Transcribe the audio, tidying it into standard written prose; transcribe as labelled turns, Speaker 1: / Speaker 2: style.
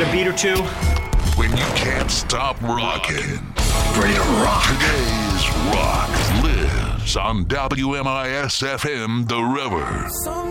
Speaker 1: it a beat or two?
Speaker 2: When you can't stop rocking.
Speaker 3: Ready to rock.
Speaker 2: Today's rock lives on WMIS FM The River.